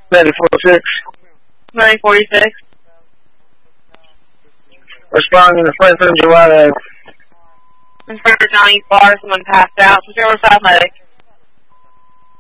946. 946. Responding to Franklin July. In front of Johnny Bar, someone passed out. 05 medic.